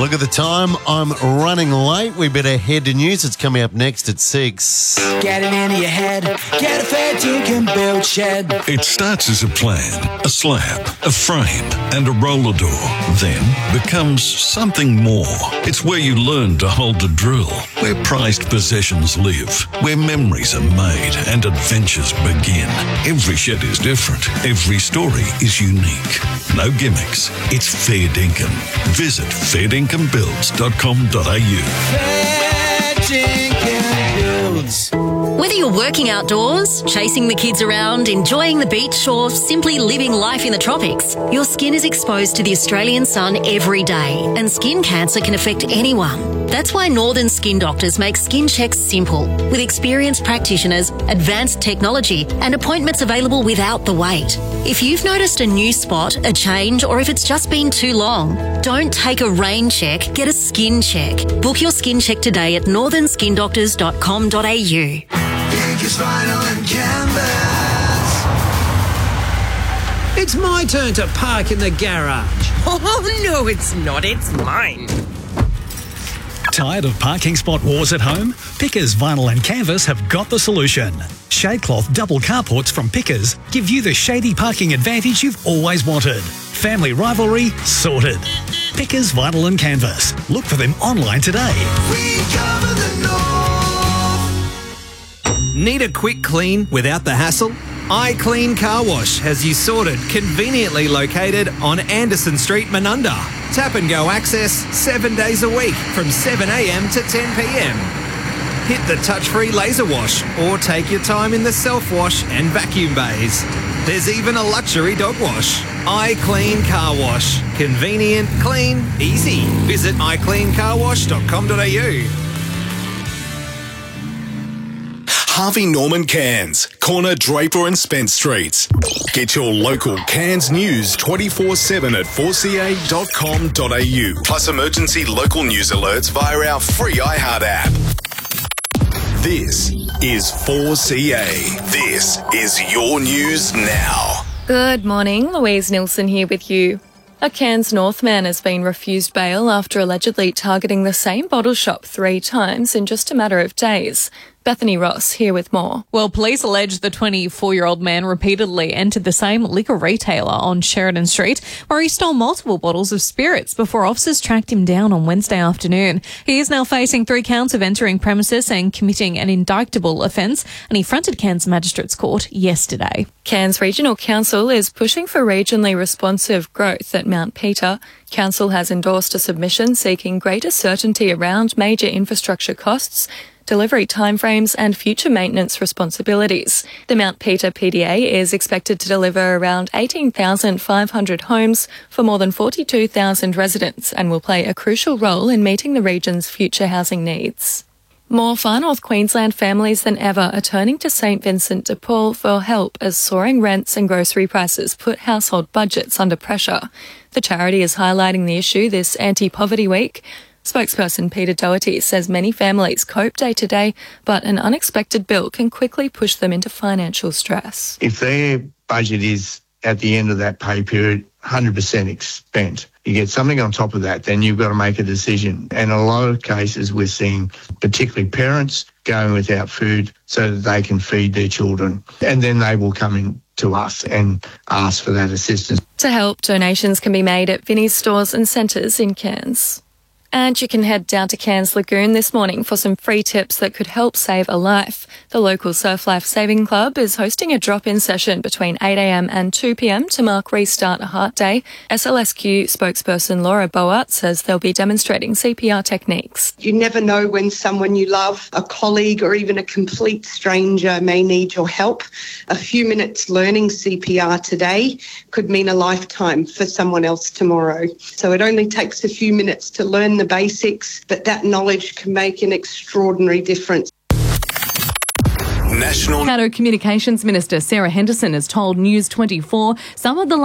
Look at the time. I'm running late. We better head to news. It's coming up next at 6. Get it into your head. Get a fair dinkum build shed. It starts as a plan, a slab, a frame, and a roller door. Then becomes something more. It's where you learn to hold the drill, where prized possessions live, where memories are made and adventures begin. Every shed is different. Every story is unique. No gimmicks. It's fair dinkum. Visit fairdinkumbuilds.com.au. Fair dinkum builds. Whether you're working outdoors, chasing the kids around, enjoying the beach, or simply living life in the tropics, your skin is exposed to the Australian sun every day, and skin cancer can affect anyone. That's why Northern Skin Doctors make skin checks simple, with experienced practitioners, advanced technology, and appointments available without the wait. If you've noticed a new spot, a change, or if it's just been too long, don't take a rain check, get a skin check. Book your skin check today at northernskindoctors.com.au. Biggest vinyl and canvas. It's my turn to park in the garage. Oh, no, it's not. It's mine. Tired of parking spot wars at home? Pickers Vinyl and Canvas have got the solution. Shadecloth double carports from Pickers give you the shady parking advantage you've always wanted. Family rivalry sorted. Pickers Vinyl and Canvas. Look for them online today. We cover the north. Need a quick clean without the hassle? iClean Car Wash has you sorted, conveniently located on Anderson Street, Menunda. Tap and go access 7 days a week from 7 a.m. to 10 p.m. Hit the touch-free laser wash or take your time in the self-wash and vacuum bays. There's even a luxury dog wash. iClean Car Wash. Convenient, clean, easy. Visit icleancarwash.com.au. Harvey Norman Cairns, corner Draper and Spence Streets. Get your local Cairns news 24/7 at 4ca.com.au. Plus emergency local news alerts via our free iHeart app. This is 4CA. This is your news now. Good morning, Louise Nilsson here with you. A Cairns North man has been refused bail after allegedly targeting the same bottle shop 3 times in just a matter of days. Bethany Ross here with more. Well, police allege the 24-year-old man repeatedly entered the same liquor retailer on Sheridan Street, where he stole multiple bottles of spirits before officers tracked him down on Wednesday afternoon. He is now facing 3 counts of entering premises and committing an indictable offence, and he fronted Cairns Magistrates Court yesterday. Cairns Regional Council is pushing for regionally responsive growth at Mount Peter. Council has endorsed a submission seeking greater certainty around major infrastructure costs, delivery timeframes and future maintenance responsibilities. The Mount Peter PDA is expected to deliver around 18,500 homes for more than 42,000 residents and will play a crucial role in meeting the region's future housing needs. More Far North Queensland families than ever are turning to St Vincent de Paul for help as soaring rents and grocery prices put household budgets under pressure. The charity is highlighting the issue this Anti-Poverty Week. Spokesperson Peter Doherty says many families cope day to day, but an unexpected bill can quickly push them into financial stress. If their budget is at the end of that pay period 100% spent, you get something on top of that, then you've got to make a decision. And in a lot of cases we're seeing particularly parents going without food so that they can feed their children. And then they will come in to us and ask for that assistance. To help, donations can be made at Vinnie's stores and centres in Cairns. And you can head down to Cairns Lagoon this morning for some free tips that could help save a life. The local Surf Life Saving Club is hosting a drop-in session between 8 a.m. and 2 p.m. to mark Restart a Heart Day. SLSQ spokesperson Laura Boart says they'll be demonstrating CPR techniques. You never know when someone you love, a colleague or even a complete stranger may need your help. A few minutes learning CPR today could mean a lifetime for someone else tomorrow. So it only takes a few minutes to learn the basics, but that knowledge can make an extraordinary difference. National Caddo Communications Minister Sarah Henderson has told News 24 some of the